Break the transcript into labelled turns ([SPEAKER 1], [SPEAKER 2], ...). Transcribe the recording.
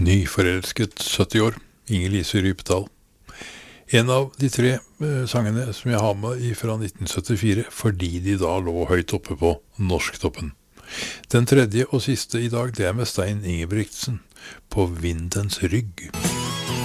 [SPEAKER 1] Nyforelsket 70 år, Inger-Lise Rypdal. En av de tre sangene som jeg har med fra 1974, fordi de da lå høyt oppe på norsktoppen. Den tredje og siste i dag, det er med Stein Ingebrigtsen, På vindens rygg.